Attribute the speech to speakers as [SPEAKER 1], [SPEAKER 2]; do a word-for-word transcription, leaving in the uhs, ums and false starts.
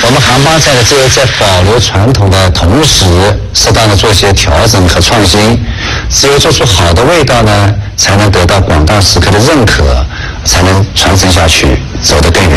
[SPEAKER 1] 我们杭帮菜呢，只有在保留传统的同时，适当的做一些调整和创新，只有做出好的味道呢，才能得到广大食客的认可，才能传承下去，走得更远。